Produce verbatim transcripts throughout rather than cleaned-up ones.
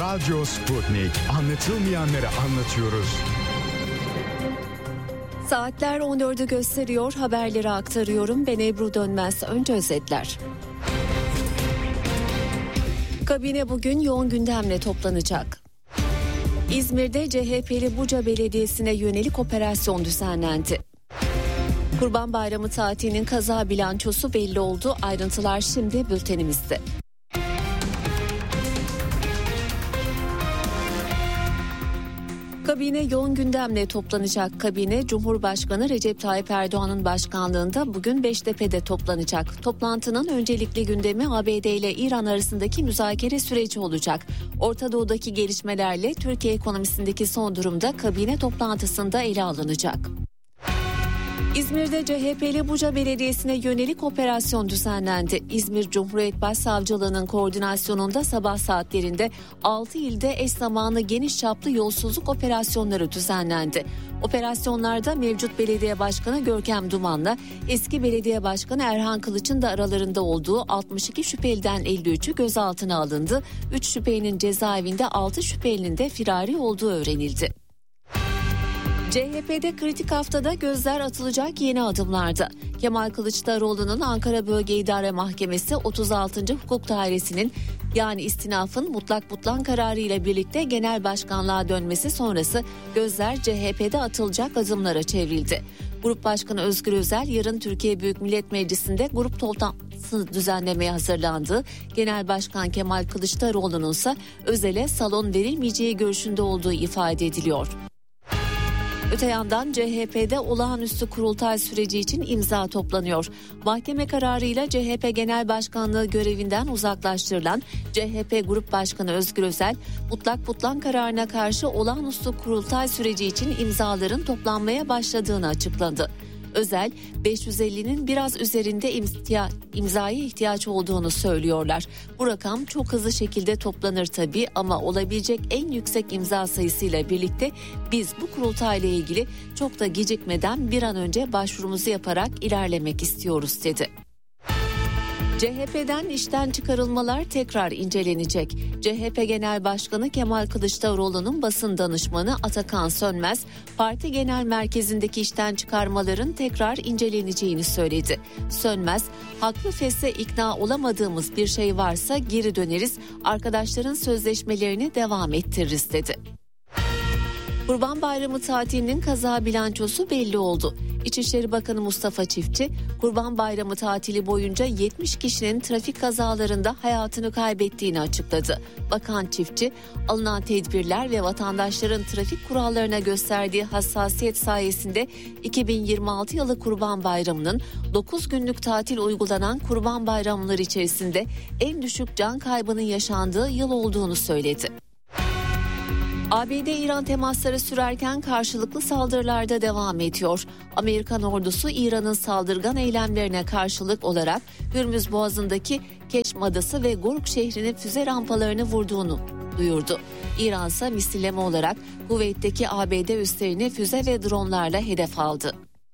Radyo Sputnik. Anlatılmayanları anlatıyoruz. Saatler on dördü gösteriyor. Haberleri aktarıyorum. Ben Ebru Dönmez. Önce özetler. Kabine bugün yoğun gündemle toplanacak. İzmir'de C H P'li Buca Belediyesi'ne yönelik operasyon düzenlendi. Kurban Bayramı tatilinin kaza bilançosu belli oldu. Ayrıntılar şimdi bültenimizde. Kabine yoğun gündemle toplanacak. Kabine, Cumhurbaşkanı Recep Tayyip Erdoğan'ın başkanlığında bugün Beştepe'de toplanacak. Toplantının öncelikli gündemi A B D ile İran arasındaki müzakere süreci olacak. Orta Doğu'daki gelişmelerle Türkiye ekonomisindeki son durumda kabine toplantısında ele alınacak. İzmir'de C H P'li Buca Belediyesi'ne yönelik operasyon düzenlendi. İzmir Cumhuriyet Başsavcılığı'nın koordinasyonunda sabah saatlerinde altı ilde eş zamanlı geniş çaplı yolsuzluk operasyonları düzenlendi. Operasyonlarda mevcut belediye başkanı Görkem Duman'la eski belediye başkanı Erhan Kılıç'ın da aralarında olduğu altmış iki şüpheliden elli üçü gözaltına alındı. üç şüphelinin cezaevinde, altı şüphelinin de firari olduğu öğrenildi. C H P'de kritik haftada gözler atılacak yeni adımlarda. Kemal Kılıçdaroğlu'nun Ankara Bölge İdare Mahkemesi otuz altıncı Hukuk Dairesi'nin yani istinafın mutlak butlan kararı ile birlikte genel başkanlığa dönmesi sonrası gözler C H P'de atılacak adımlara çevrildi. Grup Başkanı Özgür Özel yarın Türkiye Büyük Millet Meclisi'nde grup toplantısı düzenlemeye hazırlandı. Genel Başkan Kemal Kılıçdaroğlu'nun ise Özel'e salon verilmeyeceği görüşünde olduğu ifade ediliyor. Öte yandan C H P'de olağanüstü kurultay süreci için imza toplanıyor. Mahkeme kararıyla C H P Genel Başkanlığı görevinden uzaklaştırılan C H P Grup Başkanı Özgür Özel, mutlak butlan kararına karşı olağanüstü kurultay süreci için imzaların toplanmaya başladığını açıkladı. Özel, beş yüz ellinin biraz üzerinde imza, imzaya ihtiyaç olduğunu söylüyorlar. Bu rakam çok hızlı şekilde toplanır tabii ama olabilecek en yüksek imza sayısıyla birlikte biz bu kurultayla ilgili çok da gecikmeden bir an önce başvurumuzu yaparak ilerlemek istiyoruz dedi. C H P'den işten çıkarılmalar tekrar incelenecek. C H P Genel Başkanı Kemal Kılıçdaroğlu'nun basın danışmanı Atakan Sönmez, parti genel merkezindeki işten çıkarmaların tekrar inceleneceğini söyledi. Sönmez, haklı fesle ikna olamadığımız bir şey varsa geri döneriz, arkadaşların sözleşmelerini devam ettiririz dedi. Kurban Bayramı tatilinin kaza bilançosu belli oldu. İçişleri Bakanı Mustafa Çiftçi, Kurban Bayramı tatili boyunca yetmiş kişinin trafik kazalarında hayatını kaybettiğini açıkladı. Bakan Çiftçi, alınan tedbirler ve vatandaşların trafik kurallarına gösterdiği hassasiyet sayesinde iki bin yirmi altı yılı Kurban Bayramı'nın dokuz günlük tatil uygulanan Kurban Bayramları içerisinde en düşük can kaybının yaşandığı yıl olduğunu söyledi. A B D-İran temasları sürerken karşılıklı saldırılarda devam ediyor. Amerikan ordusu İran'ın saldırgan eylemlerine karşılık olarak Hürmüz Boğazı'ndaki Keşm Adası ve Goruk şehrinin füze rampalarını vurduğunu duyurdu. İran ise misilleme olarak Kuveyt'teki A B D üslerini füze ve dronlarla hedef aldı.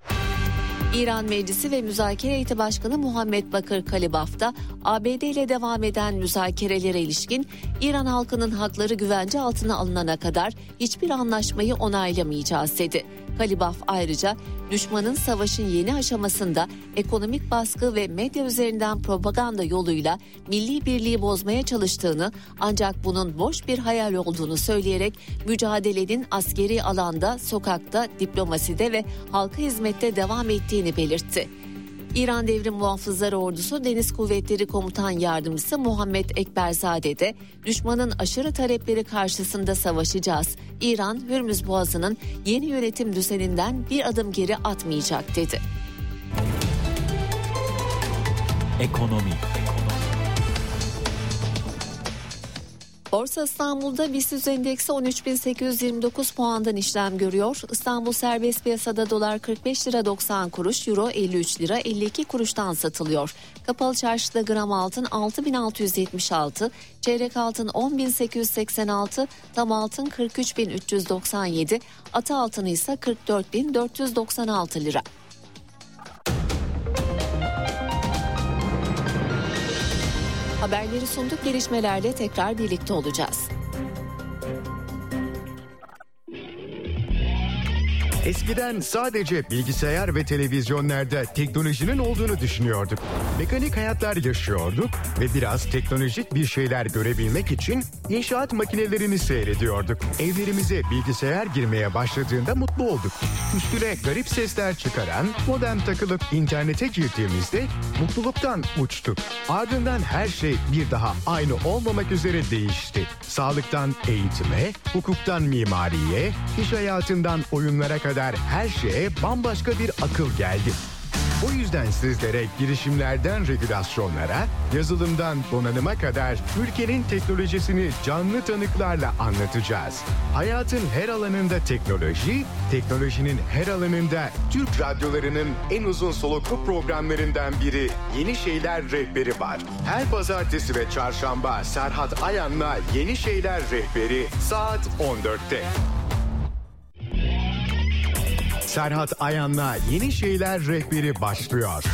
İran Meclisi ve Müzakere Heyeti Başkanı Muhammed Bakır Kalibaf da A B D ile devam eden müzakerelere ilişkin İran halkının hakları güvence altına alınana kadar hiçbir anlaşmayı onaylamayacağız dedi. Kalibaf ayrıca düşmanın savaşın yeni aşamasında ekonomik baskı ve medya üzerinden propaganda yoluyla milli birliği bozmaya çalıştığını ancak bunun boş bir hayal olduğunu söyleyerek mücadelenin askeri alanda, sokakta, diplomaside ve halka hizmette devam ettiğini belirtti. İran Devrim Muhafızları Ordusu Deniz Kuvvetleri Komutan Yardımcısı Muhammed Ekberzade de düşmanın aşırı talepleri karşısında savaşacağız. İran, Hürmüz Boğazı'nın yeni yönetim düzeninden bir adım geri atmayacak dedi. Ekonomi. Borsa İstanbul'da BIST endeksi on üç bin sekiz yüz yirmi dokuz puandan işlem görüyor. İstanbul serbest piyasada dolar kırk beş lira doksan kuruş, euro elli üç lira elli iki kuruştan satılıyor. Kapalı çarşıda gram altın altı bin altı yüz yetmiş altı, çeyrek altın on bin sekiz yüz seksen altı, tam altın kırk üç bin üç yüz doksan yedi, atı altını ise kırk dört bin dört yüz doksan altı lira. Haberleri sunduk, gelişmelerle tekrar birlikte olacağız. Eskiden sadece bilgisayar ve televizyonlarda teknolojinin olduğunu düşünüyorduk. Mekanik hayatlar yaşıyorduk ve biraz teknolojik bir şeyler görebilmek için inşaat makinelerini seyrediyorduk. Evlerimize bilgisayar girmeye başladığında mutlu olduk. Üstüne garip sesler çıkaran modem takılıp internete girdiğimizde mutluluktan uçtuk. Ardından her şey bir daha aynı olmamak üzere değişti. Sağlıktan eğitime, hukuktan mimariye, iş hayatından oyunlara kadar her şeye bambaşka bir akıl geldi. O yüzden sizlere girişimlerden regülasyonlara, yazılımdan donanıma kadar ülkenin teknolojisini canlı tanıklarla anlatacağız. Hayatın her alanında teknoloji, teknolojinin her alanında Türk radyolarının en uzun soluklu programlarından biri Yeni Şeyler Rehberi var. Her pazartesi ve çarşamba Serhat Ayan'la Yeni Şeyler Rehberi saat on dörtte. Serhat Ayan'la Yeni Şeyler Rehberi başlıyor.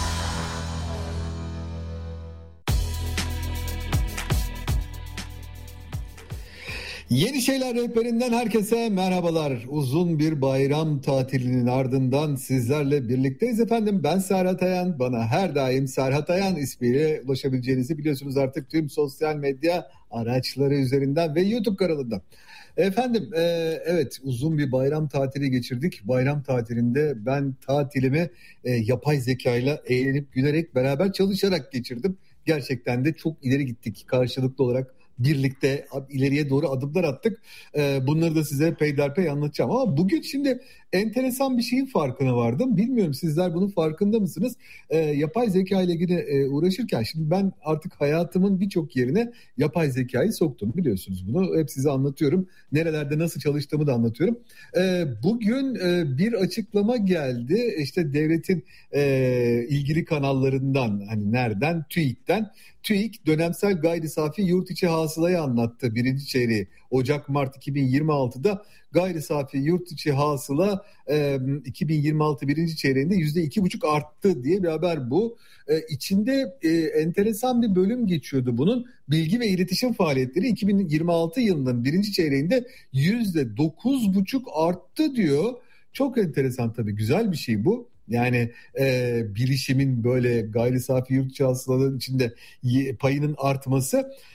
Yeni Şeyler Rehberinden herkese merhabalar. Uzun bir bayram tatilinin ardından sizlerle birlikteyiz efendim. Ben Serhat Ayan. Bana her daim Serhat Ayan ismiyle ulaşabileceğinizi biliyorsunuz artık tüm sosyal medya araçları üzerinden ve YouTube kanalından. Efendim e, evet uzun bir bayram tatili geçirdik. Bayram tatilinde ben tatilimi e, yapay zekayla eğlenip gülerek beraber çalışarak geçirdim. Gerçekten de çok ileri gittik karşılıklı olarak. Birlikte ileriye doğru adımlar attık. Ee, bunları da size peyderpey anlatacağım. Ama bugün şimdi enteresan bir şeyin farkına vardım. Bilmiyorum sizler bunun farkında mısınız? Ee, yapay zeka ile ilgili e, uğraşırken şimdi ben artık hayatımın birçok yerine yapay zekayı soktum. Biliyorsunuz bunu. Hep size anlatıyorum. Nerelerde nasıl çalıştığımı da anlatıyorum. Ee, bugün e, bir açıklama geldi. İşte devletin e, ilgili kanallarından, hani nereden? TÜİK'ten. TÜİK dönemsel gayri safi yurt içi hasılayı anlattı birinci çeyreği. Ocak-Mart iki bin yirmi altıda gayri safi yurt içi hasıla e, iki bin yirmi altı birinci çeyreğinde yüzde iki buçuk arttı diye bir haber bu. E, içinde e, enteresan bir bölüm geçiyordu bunun. Bilgi ve iletişim faaliyetleri iki bin yirmi altı yılının birinci çeyreğinde yüzde dokuz buçuk arttı diyor. Çok enteresan tabii, güzel bir şey bu. Yani e, bilişimin böyle gayri safi yurt içi hasılanın içinde payının artması.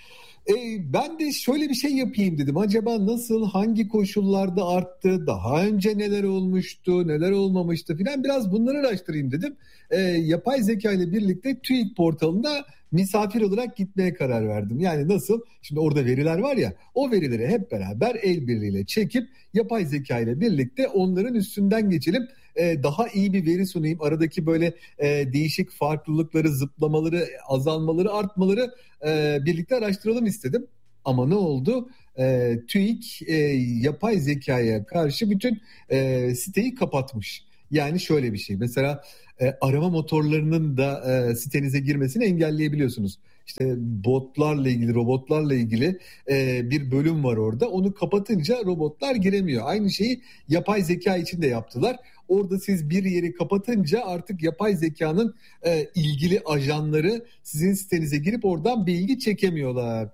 E, ben de şöyle bir şey yapayım dedim. Acaba nasıl, hangi koşullarda arttı, daha önce neler olmuştu, neler olmamıştı filan, biraz bunları araştırayım dedim. E, yapay zeka ile birlikte TÜİK portalına misafir olarak gitmeye karar verdim. Yani nasıl? Şimdi orada veriler var ya, o verileri hep beraber el birliğiyle çekip yapay zeka ile birlikte onların üstünden geçelim. Ee, daha iyi bir veri sunayım. Aradaki böyle e, değişik farklılıkları, zıplamaları, azalmaları, artmaları e, birlikte araştıralım istedim. Ama ne oldu? E, TÜİK e, yapay zekaya karşı bütün e, siteyi kapatmış. Yani şöyle bir şey. Mesela e, arama motorlarının da e, sitenize girmesini engelleyebiliyorsunuz. İşte botlarla ilgili, robotlarla ilgili e, bir bölüm var orada. Onu kapatınca robotlar giremiyor. Aynı şeyi yapay zeka için de yaptılar. Orada siz bir yeri kapatınca artık yapay zekanın e, ilgili ajanları sizin sitenize girip oradan bilgi çekemiyorlar.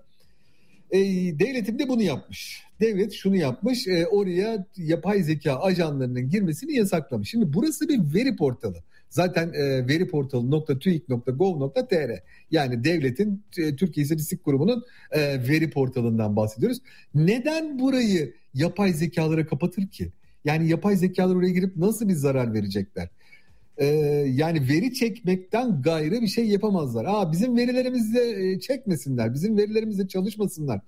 E, devletim de bunu yapmış. Devlet şunu yapmış, e, oraya yapay zeka ajanlarının girmesini yasaklamış. Şimdi burası bir veri portalı. Zaten e, veriportalı nokta tüik nokta gov nokta tr, yani devletin, e, Türkiye İstatistik Kurumu'nun e, veri portalından bahsediyoruz. Neden burayı yapay zekalara kapatır ki? Yani yapay zekalar oraya girip nasıl bir zarar verecekler? Ee, yani veri çekmekten gayrı bir şey yapamazlar. Aa, bizim verilerimizle çekmesinler, bizim verilerimizle çalışmasınlar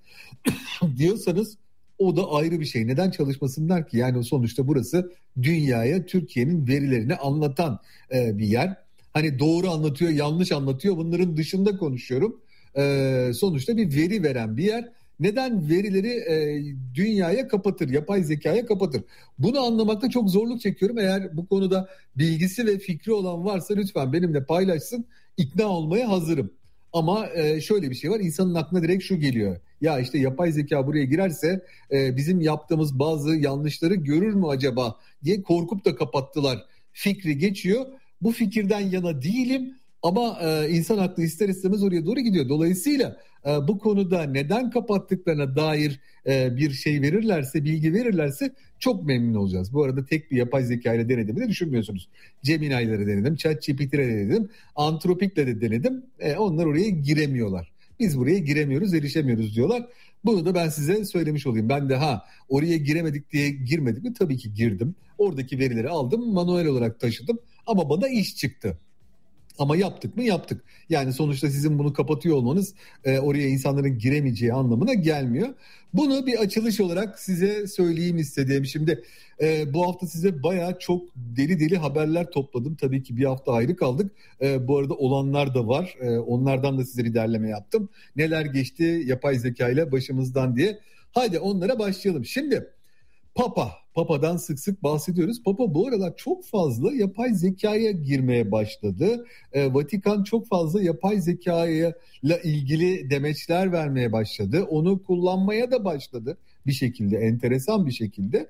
diyorsanız o da ayrı bir şey. Neden çalışmasınlar ki? Yani sonuçta burası dünyaya Türkiye'nin verilerini anlatan e, bir yer. Hani doğru anlatıyor, yanlış anlatıyor, bunların dışında konuşuyorum. E, sonuçta bir veri veren bir yer. Neden verileri e, dünyaya kapatır, yapay zekaya kapatır? Bunu anlamakta çok zorluk çekiyorum. Eğer bu konuda bilgisi ve fikri olan varsa lütfen benimle paylaşsın. İkna olmaya hazırım. Ama e, şöyle bir şey var, insanın aklına direkt şu geliyor. Ya işte yapay zeka buraya girerse e, bizim yaptığımız bazı yanlışları görür mü acaba diye korkup da kapattılar. Fikri geçiyor. Bu fikirden yana değilim. Ama e, insan aklı ister istemez oraya doğru gidiyor. Dolayısıyla e, bu konuda neden kapattıklarına dair e, bir şey verirlerse, bilgi verirlerse çok memnun olacağız. Bu arada tek bir yapay zeka ile denediğimi de düşünmüyorsunuz. Gemini'leri denedim, ChatGPT'leri denedim, Anthropic'le de denedim. E, onlar oraya giremiyorlar. Biz buraya giremiyoruz, erişemiyoruz diyorlar. Bunu da ben size söylemiş olayım. Ben de ha oraya giremedik diye girmedik mi? Tabii ki girdim. Oradaki verileri aldım, manuel olarak taşıdım. Ama bana iş çıktı. Ama yaptık mı? Yaptık. Yani sonuçta sizin bunu kapatıyor olmanız e, oraya insanların giremeyeceği anlamına gelmiyor. Bunu bir açılış olarak size söyleyeyim istediğim. Şimdi e, bu hafta size bayağı çok deli deli haberler topladım. Tabii ki bir hafta ayrı kaldık. E, bu arada olanlar da var. E, onlardan da size bir derleme yaptım. Neler geçti yapay zeka ile başımızdan diye. Haydi onlara başlayalım. Şimdi Papa, Papa'dan sık sık bahsediyoruz. Papa bu aralar çok fazla yapay zekaya girmeye başladı. E, Vatikan çok fazla yapay zekayla ilgili demeçler vermeye başladı. Onu kullanmaya da başladı bir şekilde, enteresan bir şekilde.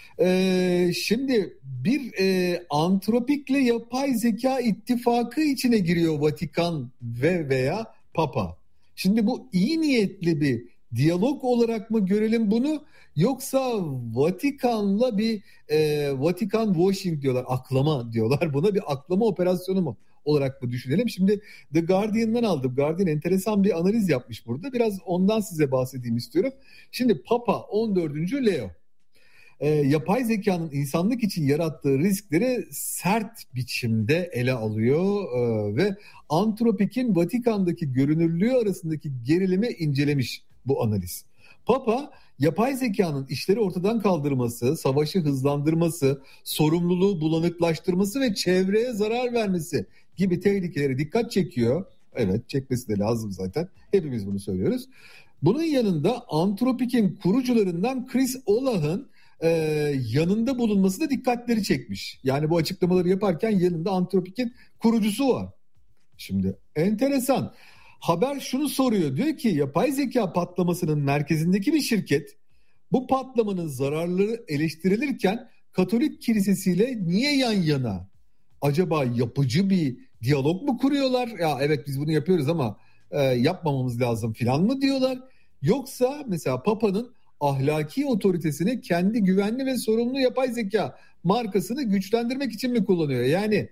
E, şimdi bir e, Anthropic'le yapay zeka ittifakı içine giriyor Vatikan ve veya Papa. Şimdi bu iyi niyetli bir diyalog olarak mı görelim bunu? Yoksa Vatikan'la bir e, Vatikan washing diyorlar, aklama diyorlar. Buna bir aklama operasyonu mu olarak mı düşünelim? Şimdi The Guardian'dan aldım. Guardian enteresan bir analiz yapmış burada. Biraz ondan size bahsedeyim istiyorum. Şimdi Papa on dördüncü Leo e, yapay zekanın insanlık için yarattığı riskleri sert biçimde ele alıyor e, ve Anthropic'in Vatikan'daki görünürlüğü arasındaki gerilimi incelemiş bu analiz. Papa, yapay zekanın işleri ortadan kaldırması, savaşı hızlandırması, sorumluluğu bulanıklaştırması ve çevreye zarar vermesi gibi tehlikelere dikkat çekiyor. Evet, çekmesi de lazım zaten. Hepimiz bunu söylüyoruz. Bunun yanında Anthropic'in kurucularından Chris Olah'ın e, yanında bulunması da dikkatleri çekmiş. Yani bu açıklamaları yaparken yanında Anthropic'in kurucusu var. Şimdi enteresan. Haber şunu soruyor, diyor ki yapay zeka patlamasının merkezindeki bir şirket bu patlamanın zararları eleştirilirken Katolik kilisesiyle niye yan yana? Acaba yapıcı bir diyalog mu kuruyorlar? Ya evet biz bunu yapıyoruz ama e, yapmamamız lazım filan mı diyorlar? Yoksa mesela Papa'nın ahlaki otoritesini kendi güvenli ve sorumlu yapay zeka markasını güçlendirmek için mi kullanıyor? Yani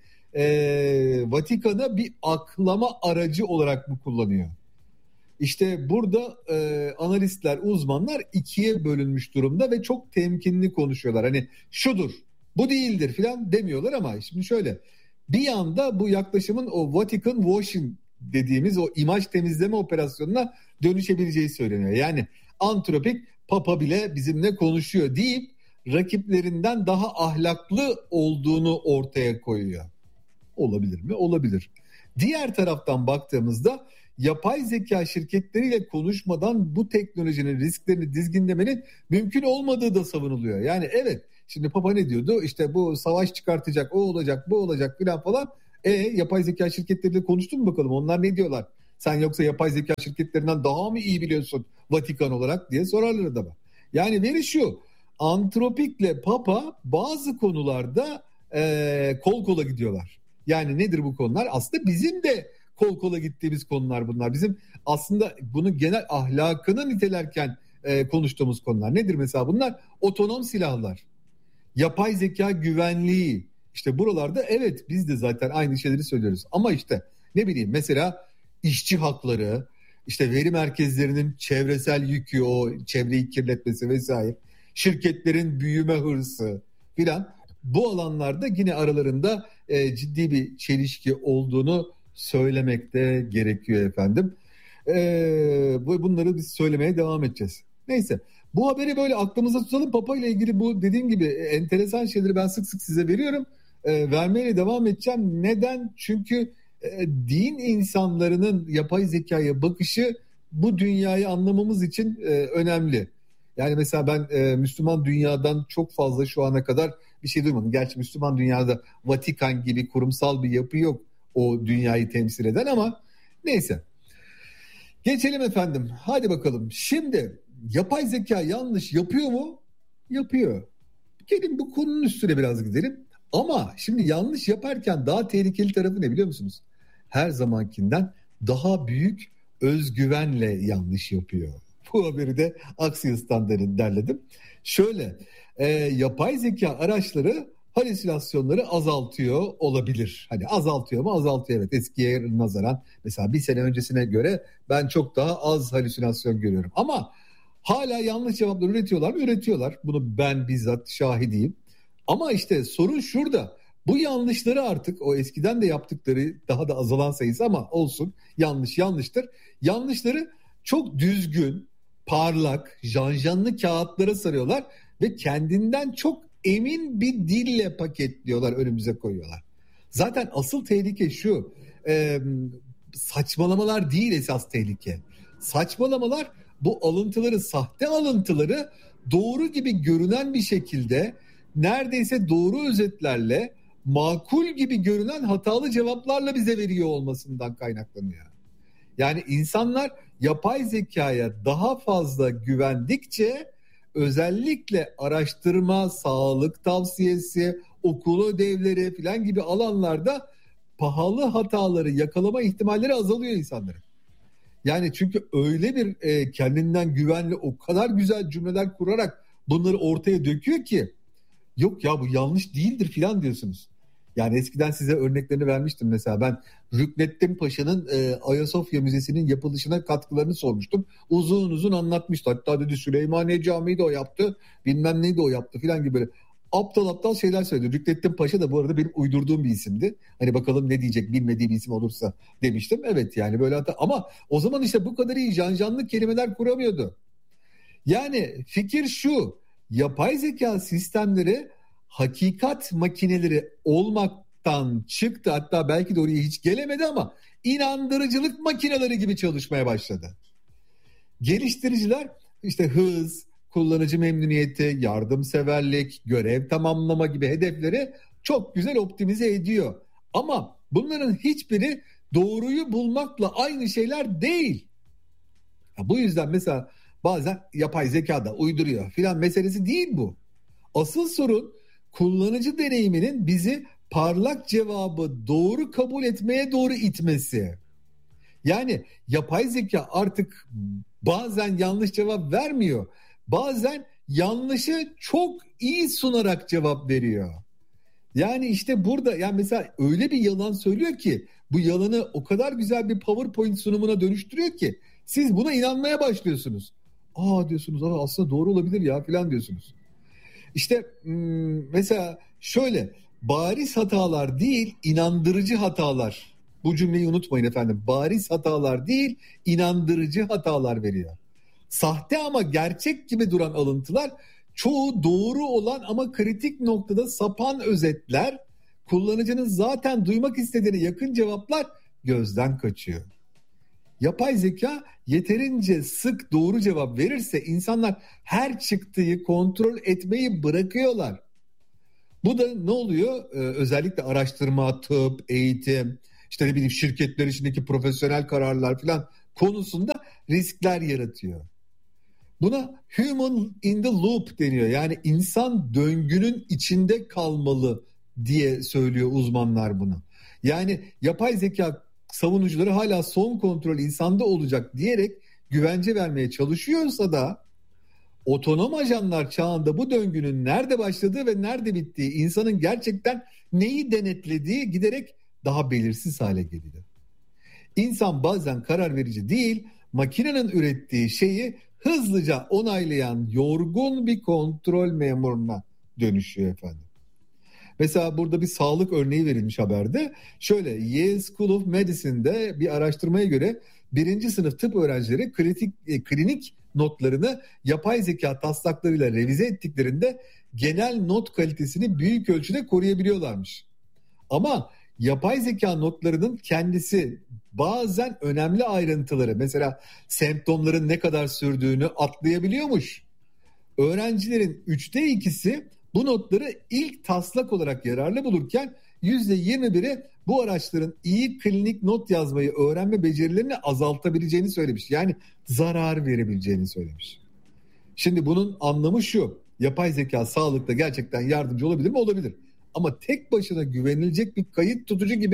E, Vatikan'a bir aklama aracı olarak mı kullanıyor? İşte burada e, analistler, uzmanlar ikiye bölünmüş durumda ve çok temkinli konuşuyorlar. Hani şudur, bu değildir filan demiyorlar ama şimdi şöyle. Bir yanda bu yaklaşımın o Vatican washing dediğimiz o imaj temizleme operasyonuna dönüşebileceği söyleniyor. Yani Anthropic, Papa bile bizimle konuşuyor deyip rakiplerinden daha ahlaklı olduğunu ortaya koyuyor. Olabilir mi? Olabilir. Diğer taraftan baktığımızda yapay zeka şirketleriyle konuşmadan bu teknolojinin risklerini dizginlemenin mümkün olmadığı da savunuluyor. Yani evet, şimdi Papa ne diyordu? İşte bu savaş çıkartacak, o olacak, bu olacak filan falan. E yapay zeka şirketleriyle konuştun mu bakalım? Onlar ne diyorlar? Sen yoksa yapay zeka şirketlerinden daha mı iyi biliyorsun Vatikan olarak diye sorarlar adama. Yani veri şu, Anthropic'le Papa bazı konularda e, kol kola gidiyorlar. Yani nedir bu konular? Aslında bizim de kol kola gittiğimiz konular bunlar. Bizim aslında bunu genel ahlakını nitelerken e, konuştuğumuz konular. Nedir mesela bunlar? Otonom silahlar, yapay zeka güvenliği. İşte buralarda evet biz de zaten aynı şeyleri söylüyoruz. Ama işte ne bileyim mesela işçi hakları, işte veri merkezlerinin çevresel yükü, o çevreyi kirletmesi vesaire, şirketlerin büyüme hırsı filan. Bu alanlarda yine aralarında e, ciddi bir çelişki olduğunu söylemek de gerekiyor efendim. E, bunları biz söylemeye devam edeceğiz. Neyse, bu haberi böyle aklımızda tutalım. Papa ile ilgili bu dediğim gibi enteresan şeyleri ben sık sık size veriyorum. E, vermeye devam edeceğim. Neden? Çünkü e, din insanlarının yapay zekaya bakışı bu dünyayı anlamamız için e, önemli. Yani mesela ben e, Müslüman dünyadan çok fazla şu ana kadar bir şey duymadım. Gerçi Müslüman dünyada Vatikan gibi kurumsal bir yapı yok o dünyayı temsil eden ama neyse. Geçelim efendim. Hadi bakalım. Şimdi yapay zeka yanlış yapıyor mu? Yapıyor. Gelin bu konunun üstüne biraz gidelim. Ama şimdi yanlış yaparken daha tehlikeli tarafı ne biliyor musunuz? her zamankinden daha büyük özgüvenle yanlış yapıyor. Bu haberi de Axios'tan derledim. Şöyle, e, yapay zeka araçları halüsinasyonları azaltıyor olabilir. Hani azaltıyor mu? Azaltıyor, evet. Eskiye nazaran mesela bir sene öncesine göre ben çok daha az halüsinasyon görüyorum. Ama hala yanlış cevaplar üretiyorlar mı? Üretiyorlar. Bunu ben bizzat şahidiyim. Ama işte sorun şurada. Bu yanlışları artık o eskiden de yaptıkları daha da azalan sayısı ama olsun, yanlış yanlıştır. Yanlışları çok düzgün, parlak, janjanlı kağıtlara sarıyorlar ve kendinden çok emin bir dille paketliyorlar, önümüze koyuyorlar. Zaten asıl tehlike şu, e, saçmalamalar değil esas tehlike. Saçmalamalar bu alıntıları, sahte alıntıları doğru gibi görünen bir şekilde neredeyse doğru özetlerle, makul gibi görünen hatalı cevaplarla bize veriyor olmasından kaynaklanıyor. Yani insanlar yapay zekaya daha fazla güvendikçe özellikle araştırma, sağlık tavsiyesi, okul ödevleri falan gibi alanlarda pahalı hataları yakalama ihtimalleri azalıyor insanların. Yani çünkü öyle bir e, kendinden güvenli, o kadar güzel cümleler kurarak bunları ortaya döküyor ki yok ya bu yanlış değildir falan diyorsunuz. Yani eskiden size örneklerini vermiştim. Mesela ben Rükneddin Paşa'nın e, Ayasofya Müzesi'nin yapılışına katkılarını sormuştum. Uzun uzun anlatmıştı. Hatta dedi Süleymaniye Camii'yi de o yaptı. Bilmem neydi o yaptı falan gibi böyle aptal aptal şeyler söyledi. Rükneddin Paşa da bu arada benim uydurduğum bir isimdi. Hani bakalım ne diyecek, bilmediği bir isim olursa demiştim. Evet yani böyle hata. Ama o zaman işte bu kadar iyi janjanlı kelimeler kuramıyordu. Yani fikir şu: yapay zeka sistemleri hakikat makineleri olmaktan çıktı. Hatta belki de oraya hiç gelemedi ama inandırıcılık makineleri gibi çalışmaya başladı. Geliştiriciler işte hız, kullanıcı memnuniyeti, yardımseverlik, görev tamamlama gibi hedefleri çok güzel optimize ediyor. Ama bunların hiçbiri doğruyu bulmakla aynı şeyler değil. Ya bu yüzden mesela bazen yapay zeka da uyduruyor filan meselesi değil bu. Asıl sorun kullanıcı deneyiminin bizi parlak cevabı doğru kabul etmeye doğru itmesi. Yani yapay zeka artık bazen yanlış cevap vermiyor. Bazen yanlışı çok iyi sunarak cevap veriyor. Yani işte burada yani mesela öyle bir yalan söylüyor ki bu yalanı o kadar güzel bir PowerPoint sunumuna dönüştürüyor ki siz buna inanmaya başlıyorsunuz. Aa diyorsunuz, ama aslında doğru olabilir ya falan diyorsunuz. İşte mesela şöyle, bariz hatalar değil inandırıcı hatalar. Bu cümleyi unutmayın efendim. Bariz hatalar değil inandırıcı hatalar veriyor. Sahte ama gerçek gibi duran alıntılar, çoğu doğru olan ama kritik noktada sapan özetler, kullanıcının zaten duymak istediğine yakın cevaplar gözden kaçıyor. Yapay zeka yeterince sık doğru cevap verirse insanlar her çıktığı kontrol etmeyi bırakıyorlar. Bu da ne oluyor? Ee, özellikle araştırma, tıp, eğitim, işte ne bileyim şirketler içindeki profesyonel kararlar falan konusunda riskler yaratıyor. Buna human in the loop deniyor. Yani insan döngünün içinde kalmalı diye söylüyor uzmanlar bunu. Yani yapay zeka savunucuları hala son kontrol insanda olacak diyerek güvence vermeye çalışıyorsa da otonom ajanlar çağında bu döngünün nerede başladığı ve nerede bittiği, insanın gerçekten neyi denetlediği giderek daha belirsiz hale geliyor. İnsan bazen karar verici değil, makinenin ürettiği şeyi hızlıca onaylayan yorgun bir kontrol memuruna dönüşüyor efendim. Mesela burada bir sağlık örneği verilmiş haberde. Şöyle, Yale School of Medicine'de bir araştırmaya göre birinci sınıf tıp öğrencileri kritik, e, klinik notlarını yapay zeka taslaklarıyla revize ettiklerinde genel not kalitesini büyük ölçüde koruyabiliyorlarmış. Ama yapay zeka notlarının kendisi bazen önemli ayrıntıları, mesela semptomların ne kadar sürdüğünü atlayabiliyormuş. Öğrencilerin üçte ikisi bu notları ilk taslak olarak yararlı bulurken yüzde yirmi biri bu araçların iyi klinik not yazmayı öğrenme becerilerini azaltabileceğini söylemiş. Yani zarar verebileceğini söylemiş. Şimdi bunun anlamı şu: yapay zeka sağlıkta gerçekten yardımcı olabilir mi? Olabilir. Ama tek başına güvenilecek bir kayıt tutucu gibi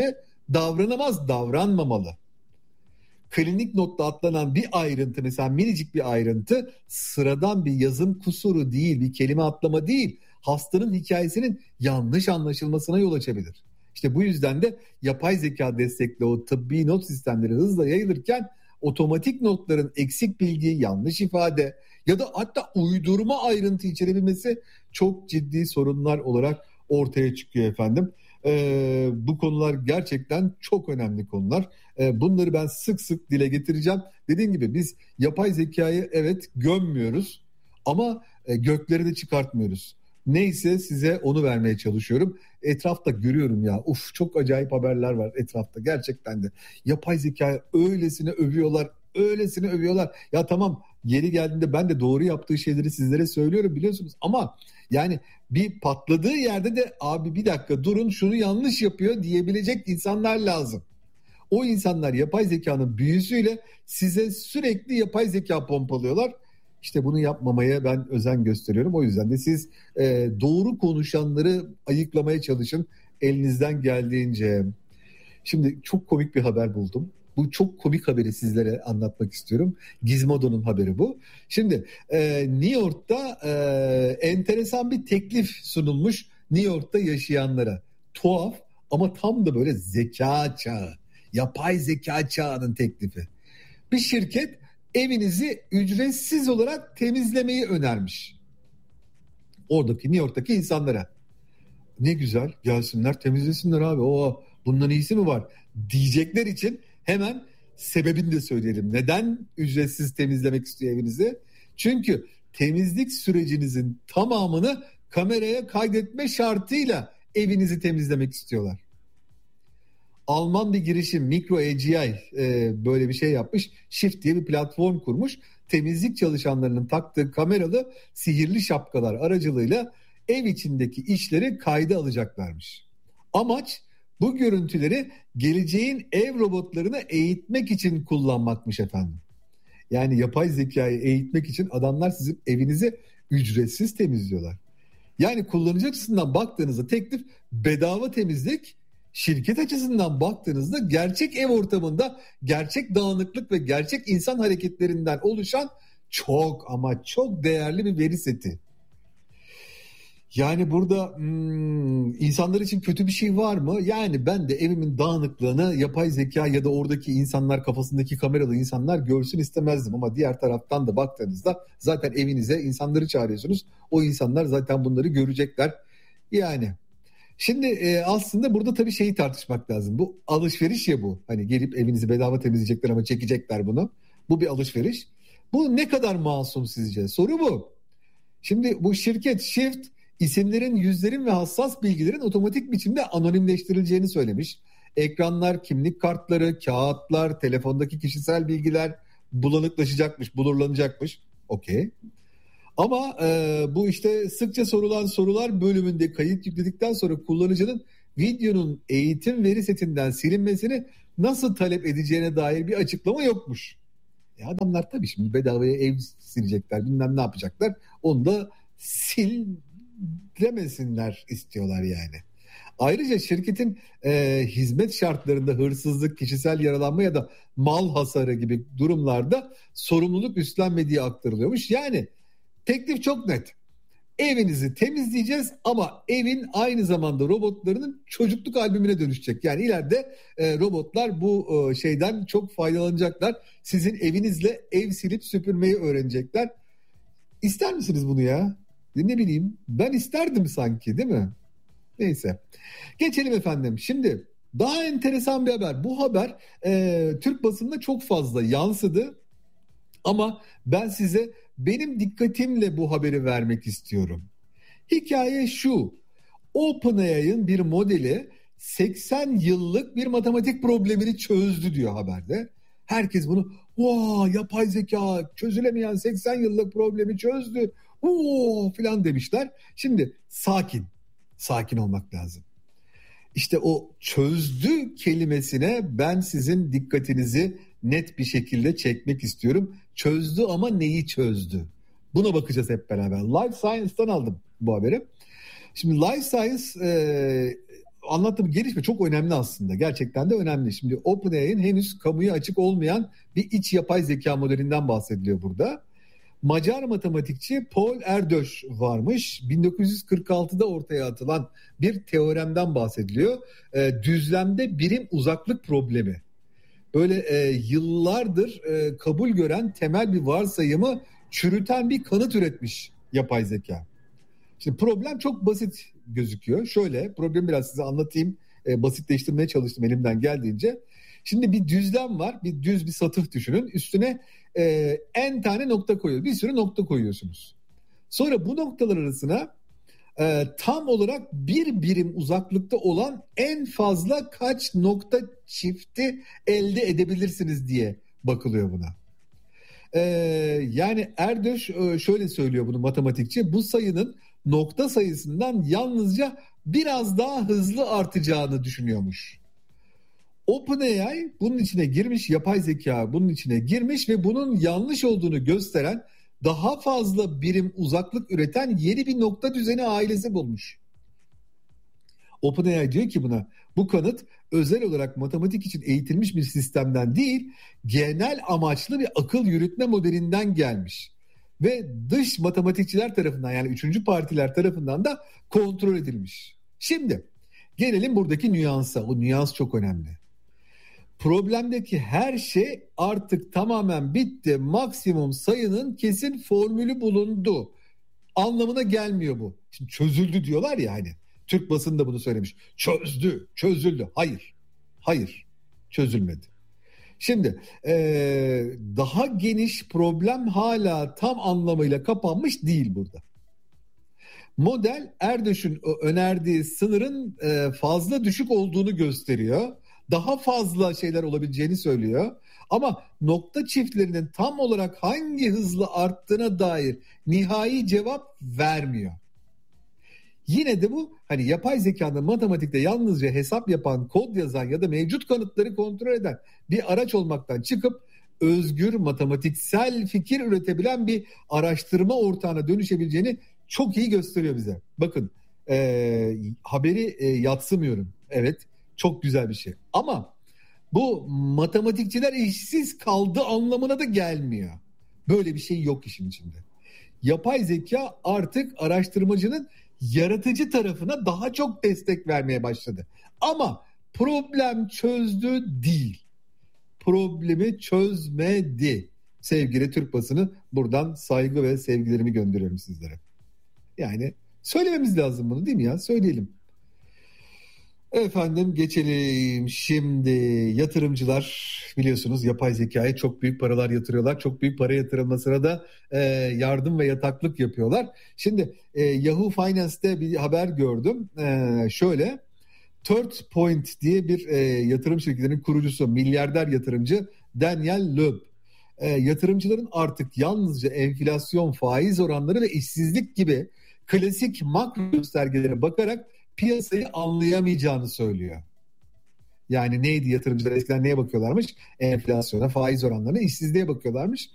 davranamaz, davranmamalı. Klinik notta atlanan bir ayrıntı, mesela minicik bir ayrıntı, sıradan bir yazım kusuru değil, bir kelime atlama değil, hastanın hikayesinin yanlış anlaşılmasına yol açabilir. İşte bu yüzden de yapay zeka destekli o tıbbi not sistemleri hızla yayılırken otomatik notların eksik bilgi, yanlış ifade ya da hatta uydurma ayrıntı içerebilmesi çok ciddi sorunlar olarak ortaya çıkıyor efendim. Ee, bu konular gerçekten çok önemli konular. Ee, bunları ben sık sık dile getireceğim. Dediğim gibi biz yapay zekayı evet gömmüyoruz ama e, gökleri de çıkartmıyoruz. Neyse size onu vermeye çalışıyorum. Etrafta görüyorum ya, uf çok acayip haberler var etrafta gerçekten de. Yapay zekayı öylesine övüyorlar, öylesine övüyorlar. Ya tamam, yeri geldiğinde ben de doğru yaptığı şeyleri sizlere söylüyorum biliyorsunuz. Ama yani bir patladığı yerde de abi bir dakika durun şunu yanlış yapıyor diyebilecek insanlar lazım. O insanlar yapay zekanın büyüsüyle size sürekli yapay zeka pompalıyorlar. İşte bunu yapmamaya ben özen gösteriyorum. O yüzden de siz e, doğru konuşanları ayıklamaya çalışın elinizden geldiğince. Şimdi çok komik bir haber buldum. Bu çok komik haberi sizlere anlatmak istiyorum. Gizmodo'nun haberi bu. Şimdi e, New York'ta e, enteresan bir teklif sunulmuş New York'ta yaşayanlara. Tuhaf ama tam da böyle zeka çağı, yapay zeka çağının teklifi. Bir şirket evinizi ücretsiz olarak temizlemeyi önermiş. Oradaki New York'taki insanlara. Ne güzel, gelsinler temizlesinler abi. Oo, bundan iyisi mi var diyecekler için hemen sebebini de söyleyelim. Neden ücretsiz temizlemek istiyor evinizi? Çünkü temizlik sürecinizin tamamını kameraya kaydetme şartıyla evinizi temizlemek istiyorlar. Alman bir girişim Micro A G I e, böyle bir şey yapmış. Shift diye bir platform kurmuş. Temizlik çalışanlarının taktığı kameralı sihirli şapkalar aracılığıyla ev içindeki işleri kayda alacaklarmış. Amaç bu görüntüleri geleceğin ev robotlarını eğitmek için kullanmakmış efendim. Yani yapay zekayı eğitmek için adamlar sizin evinizi ücretsiz temizliyorlar. Yani kullanıcı açısından baktığınızda teklif bedava temizlik, şirket açısından baktığınızda gerçek ev ortamında gerçek dağınıklık ve gerçek insan hareketlerinden oluşan çok ama çok değerli bir veri seti. Yani burada hmm, insanlar için kötü bir şey var mı? Yani ben de evimin dağınıklığını yapay zeka ya da oradaki insanlar, kafasındaki kameralı insanlar görsün istemezdim. Ama diğer taraftan da baktığınızda zaten evinize insanları çağırıyorsunuz. O insanlar zaten bunları görecekler. Yani şimdi e, aslında burada tabii şeyi tartışmak lazım. Bu alışveriş ya bu. Hani gelip evinizi bedava temizleyecekler ama çekecekler bunu. Bu bir alışveriş. Bu ne kadar masum sizce? Soru bu. Şimdi bu şirket Shift isimlerin, yüzlerin ve hassas bilgilerin otomatik biçimde anonimleştirileceğini söylemiş. Ekranlar, kimlik kartları, kağıtlar, telefondaki kişisel bilgiler bulanıklaşacakmış, bulurlanacakmış. Okey. Ama e, bu işte sıkça sorulan sorular bölümünde kayıt yükledikten sonra kullanıcının videonun eğitim veri setinden silinmesini nasıl talep edeceğine dair bir açıklama yokmuş. E adamlar tabii şimdi bedavaya ev silecekler, bilmem ne yapacaklar. Onu da silemesinler istiyorlar yani. Ayrıca şirketin e, hizmet şartlarında hırsızlık, kişisel yaralanma ya da mal hasarı gibi durumlarda sorumluluk üstlenmediği aktarılıyormuş. Yani teklif çok net. Evinizi temizleyeceğiz ama evin aynı zamanda robotlarının çocukluk albümüne dönüşecek. Yani ileride e, robotlar bu e, şeyden çok faydalanacaklar. Sizin evinizle ev silip süpürmeyi öğrenecekler. İster misiniz bunu ya? Ne bileyim, ben isterdim sanki, değil mi? Neyse. Geçelim efendim. Şimdi daha enteresan bir haber. Bu haber e, Türk basınında çok fazla yansıdı. Ama ben size benim dikkatimle bu haberi vermek istiyorum. Hikaye şu. OpenAI'ın bir modeli seksen yıllık bir matematik problemini çözdü diyor haberde. Herkes bunu "Vaa, yapay zeka çözülemeyen seksen yıllık problemi çözdü. Oo" falan demişler. Şimdi sakin. Sakin olmak lazım. İşte o çözdü kelimesine ben sizin dikkatinizi net bir şekilde çekmek istiyorum. Çözdü ama neyi çözdü? Buna bakacağız hep beraber. Life Science'dan aldım bu haberi. Şimdi Life Science e, anlattığım gelişme çok önemli aslında. Gerçekten de önemli. Şimdi OpenAI'nin henüz kamuya açık olmayan bir iç yapay zeka modelinden bahsediliyor burada. Macar matematikçi Paul Erdős varmış. bin dokuz yüz kırk altıda ortaya atılan bir teoremden bahsediliyor. E, düzlemde birim uzaklık problemi. Böyle e, yıllardır e, kabul gören temel bir varsayımı çürüten bir kanıt üretmiş yapay zeka. Şimdi problem çok basit gözüküyor. Şöyle, problemi biraz size anlatayım. E, basitleştirmeye çalıştım elimden geldiğince. Şimdi bir düzlem var. Bir düz bir satıh düşünün. Üstüne e, n tane nokta koyuyoruz. Bir sürü nokta koyuyorsunuz. Sonra bu noktalar arasına e, tam olarak bir birim uzaklıkta olan en fazla kaç nokta çifti elde edebilirsiniz diye bakılıyor buna. E, yani Erdős şöyle söylüyor bunu matematikçi. Bu sayının nokta sayısından yalnızca biraz daha hızlı artacağını düşünüyormuş. OpenAI bunun içine girmiş, yapay zeka bunun içine girmiş ve bunun yanlış olduğunu gösteren daha fazla birim uzaklık üreten yeni bir nokta düzeni ailesi bulmuş. OpenAI diyor ki buna, bu kanıt özel olarak matematik için eğitilmiş bir sistemden değil, genel amaçlı bir akıl yürütme modelinden gelmiş. Ve dış matematikçiler tarafından, yani üçüncü partiler tarafından da kontrol edilmiş. Şimdi gelelim buradaki nüansa. O nüans çok önemli. Problemdeki her şey artık tamamen bitti. Maksimum sayının kesin formülü bulundu anlamına gelmiyor bu. Şimdi çözüldü diyorlar ya hani. Türk basını da bunu söylemiş. Çözdü, çözüldü. Hayır, hayır, çözülmedi. Şimdi ee, daha geniş problem hala tam anlamıyla kapanmış değil burada. Model Erdős'ün önerdiği sınırın e, fazla düşük olduğunu gösteriyor. Daha fazla şeyler olabileceğini söylüyor. Ama nokta çiftlerinin tam olarak hangi hızla arttığına dair nihai cevap vermiyor. Yine de bu hani yapay zekanın matematikte yalnızca hesap yapan, kod yazan ya da mevcut kanıtları kontrol eden bir araç olmaktan çıkıp özgür matematiksel fikir üretebilen bir araştırma ortağına dönüşebileceğini çok iyi gösteriyor bize. Bakın e, haberi e, yadsımıyorum. Evet, çok güzel bir şey. Ama bu matematikçiler işsiz kaldı anlamına da gelmiyor. Böyle bir şey yok işin içinde. Yapay zeka artık araştırmacının yaratıcı tarafına daha çok destek vermeye başladı. Ama problem çözdü değil. Problemi çözmedi. Sevgili Türk basını, buradan saygı ve sevgilerimi gönderiyorum sizlere. Yani söylememiz lazım bunu, değil mi ya? Söyleyelim. Efendim geçelim şimdi. Yatırımcılar biliyorsunuz yapay zekaya çok büyük paralar yatırıyorlar. Çok büyük para yatırılmasına da e, yardım ve yataklık yapıyorlar. Şimdi e, Yahoo Finance'te bir haber gördüm. E, şöyle Third Point diye bir e, yatırım şirketinin kurucusu, milyarder yatırımcı Daniel Loeb. E, yatırımcıların artık yalnızca enflasyon, faiz oranları ve işsizlik gibi klasik makro göstergelere bakarak piyasayı anlayamayacağını söylüyor. Yani neydi, yatırımcılar eskiden neye bakıyorlarmış? Enflasyona, faiz oranlarına, işsizliğe bakıyorlarmış.